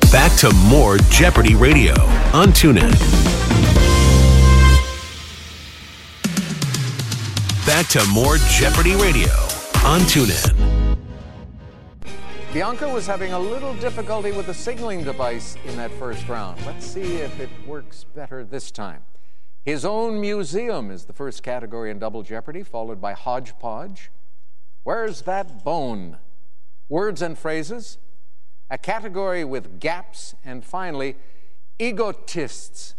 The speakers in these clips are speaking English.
Back to more Jeopardy Radio on TuneIn. Back to more Jeopardy Radio on TuneIn. Bianca was having a little difficulty with the signaling device in that first round. Let's see if it works better this time. His own museum is the first category in Double Jeopardy, followed by hodgepodge. Where's that bone? Words and phrases. A category with gaps, and finally, egotists,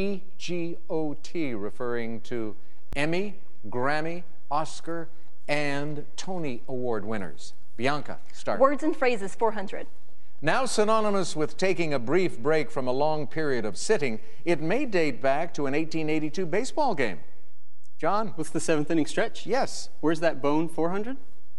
E-G-O-T, referring to Emmy, Grammy, Oscar, and Tony Award winners. Bianca, start. Words and phrases, 400. Now synonymous with taking a brief break from a long period of sitting, it may date back to an 1882 baseball game. John? What's the seventh inning stretch? Yes. Where's that bone, 400?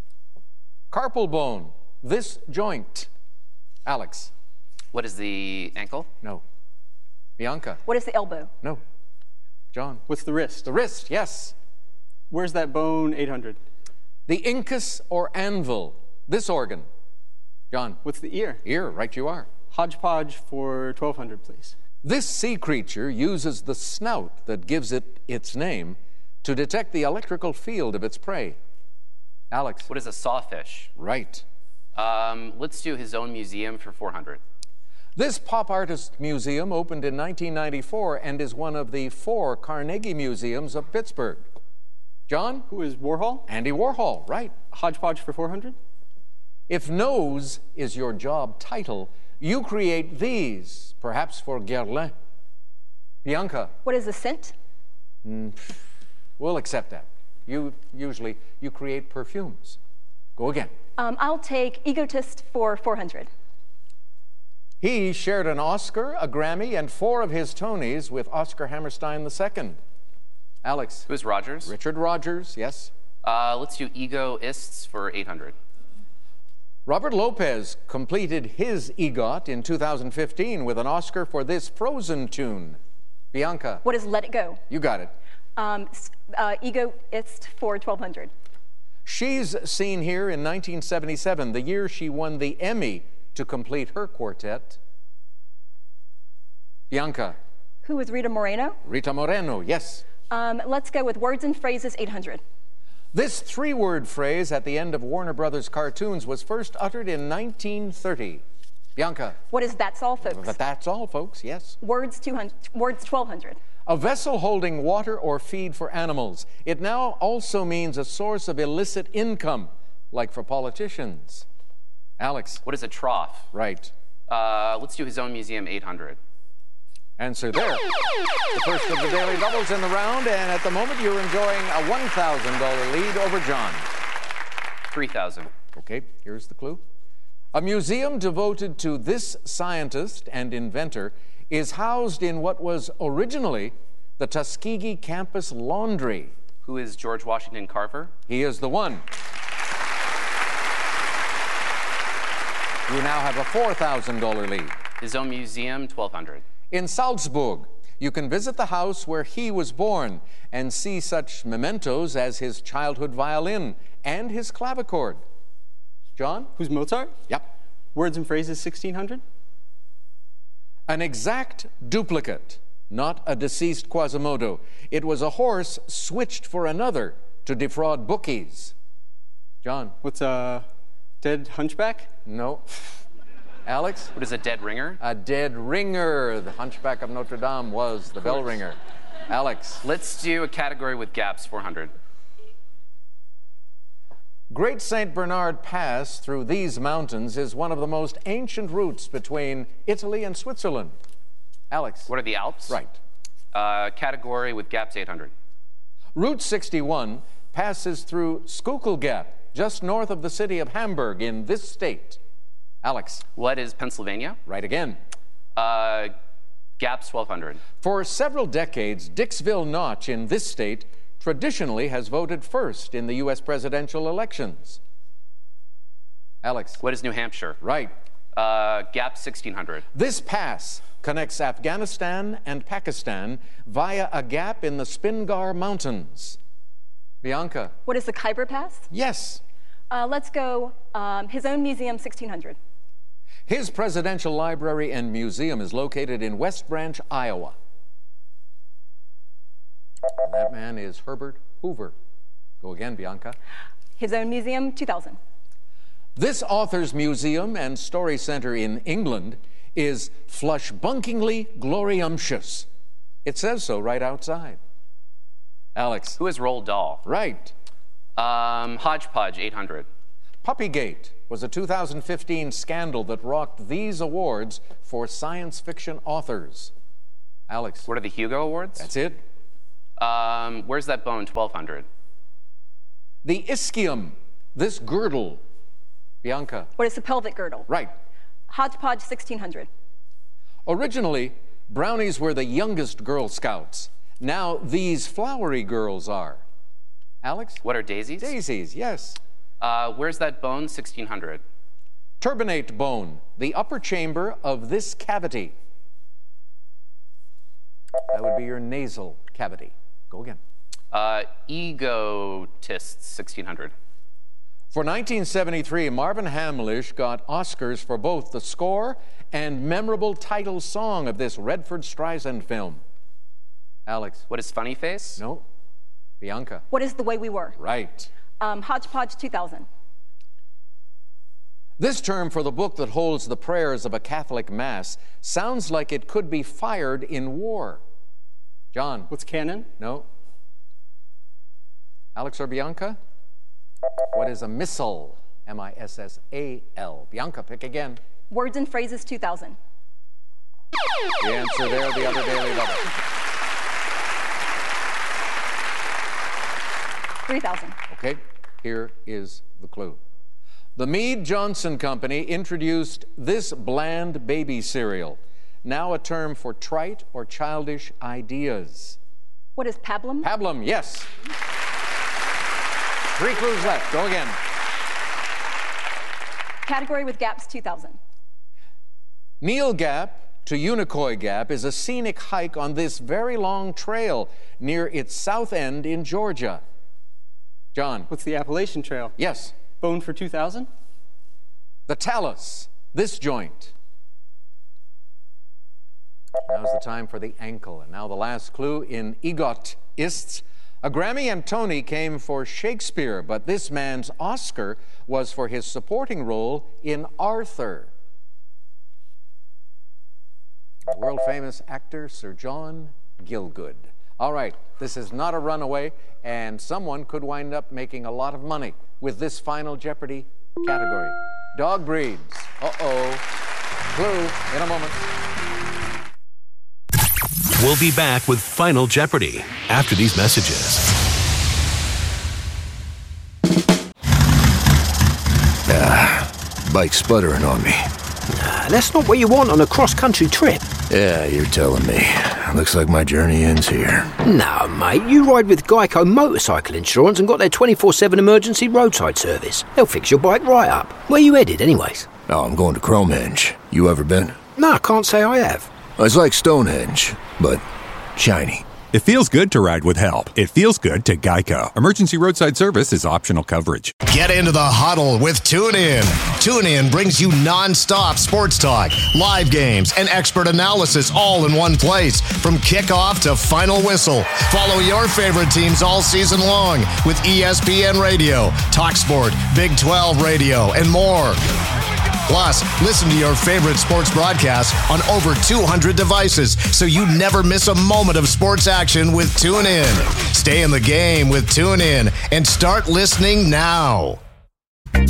Carpal bone, this joint. Alex? What is the ankle? No. Bianca? What is the elbow? No. John? What's the wrist? The wrist, yes. Where's that bone, 800? The incus or anvil, this organ. John? What's the ear? Ear, right you are. Hodgepodge for 1200, please. This sea creature uses the snout that gives it its name to detect the electrical field of its prey. Alex? What is a sawfish? Right. Let's do his own museum for 400. This pop artist museum opened in 1994 and is one of the 4 Carnegie Museums of Pittsburgh. John? Who is Warhol? Andy Warhol, right. Hodgepodge for 400? If nose is your job title, you create these, perhaps for Guerlain. Bianca? What is a scent? We'll accept that. You create perfumes. Go again. I'll take egotist for 400. He shared an Oscar, a Grammy, and 4 of his Tonys with Oscar Hammerstein II. Alex? Who's Rogers? Richard Rogers, yes. Let's do egoists for 800. Robert Lopez completed his EGOT in 2015 with an Oscar for this Frozen tune. Bianca? What is Let It Go? You got it. Egoist for 1200. She's seen here in 1977, the year she won the Emmy to complete her quartet. Bianca? Who is Rita Moreno? Rita Moreno, yes. Let's go with words and phrases, 800. This 3-word phrase at the end of Warner Brothers cartoons was first uttered in 1930. Bianca? What is That's All, folks? But that's all, folks, yes. Words, 1200. A vessel holding water or feed for animals. It now also means a source of illicit income, like for politicians. Alex? What is a trough? Right. Let's do his own museum, 800. Answer there. The first of the daily doubles in the round, and at the moment you're enjoying a $1,000 lead over John. 3,000. Okay, here's the clue. A museum devoted to this scientist and inventor is housed in what was originally the Tuskegee Campus Laundry. Who is George Washington Carver? He is the one. You now have a $4,000 lead. His own museum, 1,200. In Salzburg, you can visit the house where he was born and see such mementos as his childhood violin and his clavichord. John? Who's Mozart? Yep. Words and phrases, 1,600? An exact duplicate, not a deceased Quasimodo. It was a horse switched for another to defraud bookies. John? What's a dead hunchback? No. Alex? What is a dead ringer? A dead ringer. The Hunchback of Notre Dame was the bell ringer. Alex? Let's do a category with gaps, 400. Great St. Bernard Pass through these mountains is one of the most ancient routes between Italy and Switzerland. Alex? What are the Alps? Right. Category with gaps, 800. Route 61 passes through Schuylkill Gap, just north of the city of Hamburg in this state. Alex? What is Pennsylvania? Right again. Gaps, 1,200. For several decades, Dixville Notch in this state traditionally has voted first in the U.S. presidential elections. Alex? What is New Hampshire? Right. Gaps, 1,600. This pass connects Afghanistan and Pakistan via a gap in the Spingar Mountains. Bianca? What is the Khyber Pass? Yes. Let's go his own museum, 1,600. His presidential library and museum is located in West Branch, Iowa. And that man is Herbert Hoover. Go again, Bianca. His own museum, 2000. This author's museum and story center in England is flushbunkingly gloriumptious. It says so right outside. Alex. Who is Roald Dahl? Right. Hodgepodge, 800. Puppygate was a 2015 scandal that rocked these awards for science fiction authors. Alex. What are the Hugo Awards? That's it. Where's that bone? 1200. The ischium, this girdle. Bianca. What is the pelvic girdle? Right. Hodgepodge, 1600. Originally, brownies were the youngest Girl Scouts. Now these flowery girls are. Alex? What are daisies? Daisies, yes. Where's that bone? 1600. Turbinate bone, the upper chamber of this cavity. That would be your nasal cavity. Go again. Egotists, 1600. For 1973, Marvin Hamlish got Oscars for both the score and memorable title song of this Redford Streisand film. Alex. What is Funny Face? No. Bianca. What is The Way We Were? Right. Hodgepodge, 2000. This term for the book that holds the prayers of a Catholic Mass sounds like it could be fired in war. John. What's canon? No. Alex or Bianca? What is a missal? M-I-S-S-A-L. Bianca, pick again. Words and Phrases, 2000. The answer there, the other daily letter. 3000. Okay, here is the clue. The Mead Johnson Company introduced this bland baby cereal, now a term for trite or childish ideas. What is pablum? Pablum, yes. 3 clues left. Go again. Category with gaps, 2000. Neil Gap to Unicoi Gap is a scenic hike on this very long trail near its south end in Georgia. John. What's the Appalachian Trail? Yes. Bone for 2000? The talus, this joint. Now's the time for the ankle. And now the last clue in egotists. A Grammy and Tony came for Shakespeare, but this man's Oscar was for his supporting role in Arthur. World-famous actor Sir John Gielgud. All right, this is not a runaway, and someone could wind up making a lot of money with this final Jeopardy category. Dog breeds. Uh-oh. Clue in a moment. We'll be back with Final Jeopardy after these messages. Bike sputtering on me. That's not what you want on a cross-country trip. Yeah, you're telling me. Looks like my journey ends here. No, mate, you ride with Geico Motorcycle Insurance and got their 24/7 emergency roadside service. They'll fix your bike right up. Where you headed, anyways? Oh, I'm going to Cromehenge. You ever been? No, I can't say I have. It's like Stonehenge, but shiny. It feels good to ride with help. It feels good to Geico. Emergency roadside service is optional coverage. Get into the huddle with TuneIn. TuneIn brings you non-stop sports talk, live games, and expert analysis all in one place. From kickoff to final whistle. Follow your favorite teams all season long with ESPN Radio, TalkSport, Big 12 Radio, and more. Plus, listen to your favorite sports broadcasts on over 200 devices so you never miss a moment of sports action with TuneIn. Stay in the game with TuneIn and start listening now.